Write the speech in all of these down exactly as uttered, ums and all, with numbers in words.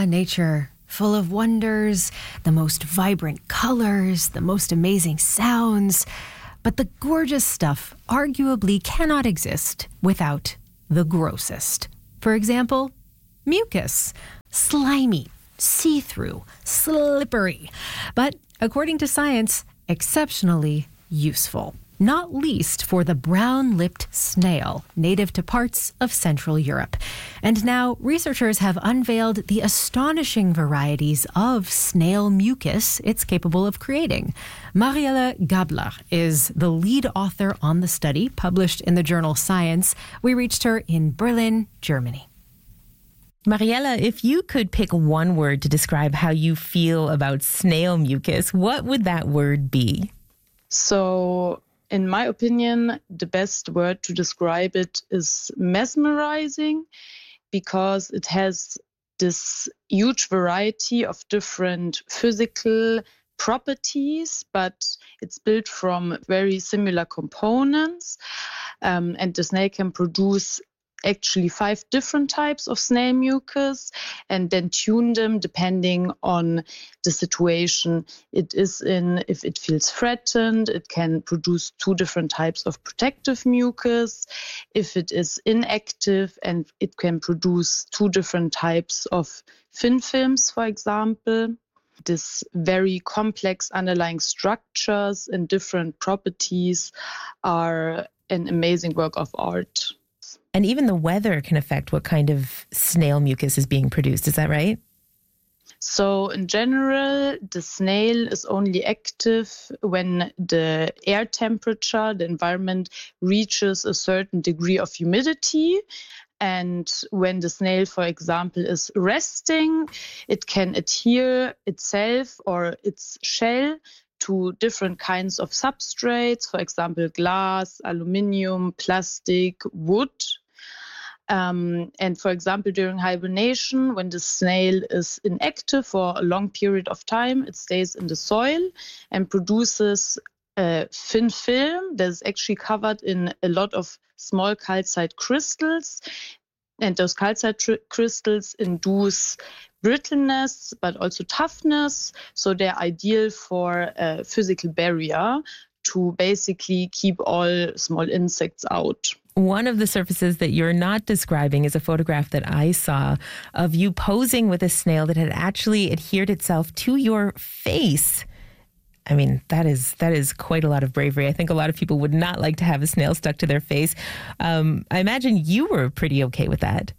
Ah, nature, full of wonders, the most vibrant colors, the most amazing sounds. But the gorgeous stuff arguably cannot exist without the grossest. For example, mucus. Slimy, see-through, slippery. But according to science, exceptionally useful. Not least for the brown-lipped snail, native to parts of Central Europe. And now researchers have unveiled the astonishing varieties of snail mucus it's capable of creating. Marielle Gabler is the lead author on the study, published in the journal Science. We reached her in Berlin, Germany. Marielle, if you could pick one word to describe how you feel about snail mucus, what would that word be? So, in my opinion, the best word to describe it is mesmerizing, because it has this huge variety of different physical properties, but it's built from very similar components. Um, and the snail can produce actually five different types of snail mucus and then tune them depending on the situation it is in. If it feels threatened, it can produce two different types of protective mucus. If it is inactive, and it can produce two different types of thin films, for example. This very complex underlying structures and different properties are an amazing work of art. And even the weather can affect what kind of snail mucus is being produced. Is that right? So in general, the snail is only active when the air temperature, the environment, reaches a certain degree of humidity. And when the snail, for example, is resting, it can adhere itself or its shell to different kinds of substrates, for example, glass, aluminium, plastic, wood. Um, and for example, during hibernation, when the snail is inactive for a long period of time, it stays in the soil and produces a thin film that is actually covered in a lot of small calcite crystals. And those calcite tr- crystals induce brittleness, but also toughness. So they're ideal for a physical barrier to basically keep all small insects out. One of the surfaces that you're not describing is a photograph that I saw of you posing with a snail that had actually adhered itself to your face. I mean, that is that is quite a lot of bravery. I think a lot of people would not like to have a snail stuck to their face. Um, I imagine you were pretty okay with that.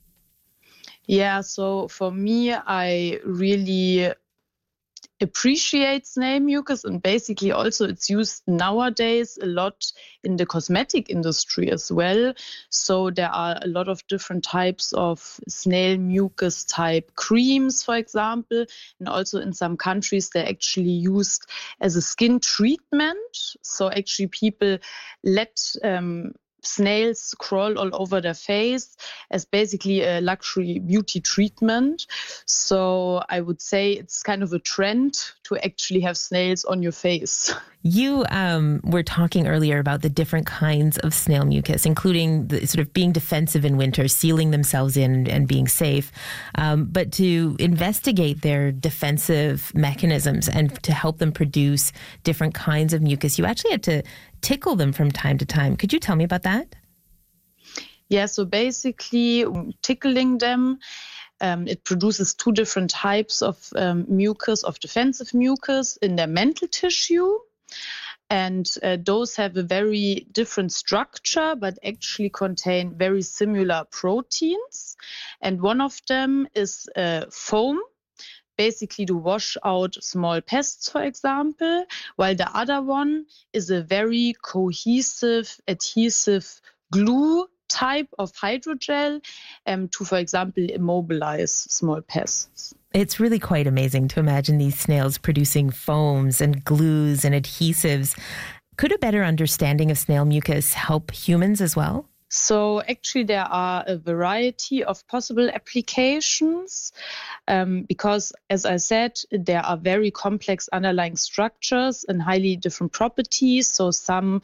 Yeah, so for me, I really appreciate snail mucus, and basically also it's used nowadays a lot in the cosmetic industry as well. So there are a lot of different types of snail mucus type creams, for example, and also in some countries they're actually used as a skin treatment. So actually people let um, snails crawl all over their face as basically a luxury beauty treatment. So I would say it's kind of a trend to actually have snails on your face. You um, were talking earlier about the different kinds of snail mucus, including the sort of being defensive in winter, sealing themselves in and being safe. Um, but to investigate their defensive mechanisms and to help them produce different kinds of mucus, you actually had to tickle them from time to time. Could you tell me about that? Yeah, so basically tickling them, Um, it produces two different types of um, mucus, of defensive mucus in their mantle tissue. And uh, those have a very different structure, but actually contain very similar proteins. And one of them is uh, foam, basically to wash out small pests, for example, while the other one is a very cohesive, adhesive glue type of hydrogel um, to, for example, immobilize small pests. It's really quite amazing to imagine these snails producing foams and glues and adhesives. Could a better understanding of snail mucus help humans as well? So actually there are a variety of possible applications um, because, as I said, there are very complex underlying structures and highly different properties. So some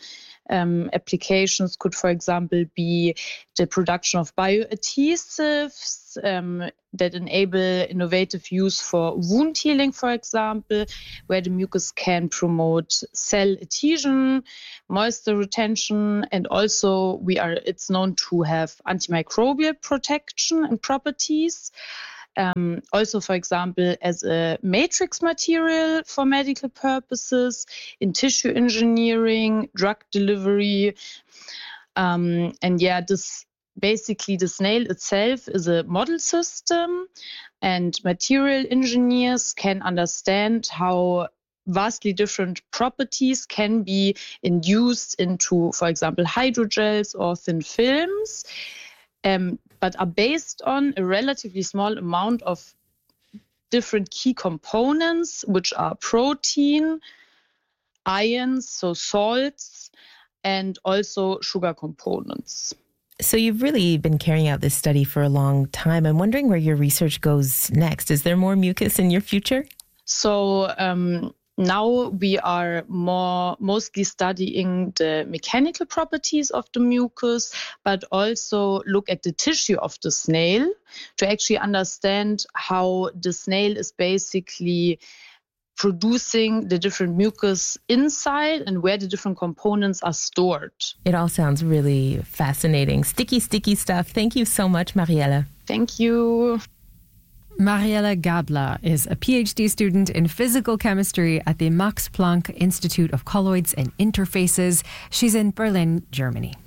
Um, applications could, for example, be the production of bioadhesives um, that enable innovative use for wound healing, for example, where the mucus can promote cell adhesion, moisture retention, and also we are it's known to have antimicrobial protection and properties. Um, also, for example, as a matrix material for medical purposes, in tissue engineering, drug delivery. Um, and yeah, this basically the snail itself is a model system, and material engineers can understand how vastly different properties can be induced into, for example, hydrogels or thin films. Um, but are based on a relatively small amount of different key components, which are protein, ions, so salts, and also sugar components. So you've really been carrying out this study for a long time. I'm wondering where your research goes next. Is there more mucus in your future? So um, now we are more mostly studying the mechanical properties of the mucus, but also look at the tissue of the snail to actually understand how the snail is basically producing the different mucus inside and where the different components are stored. It all sounds really fascinating. Sticky, sticky stuff. Thank you so much, Marielle. Thank you. Marielle Gabler is a PhD student in physical chemistry at the Max Planck Institute of Colloids and Interfaces. She's in Berlin, Germany.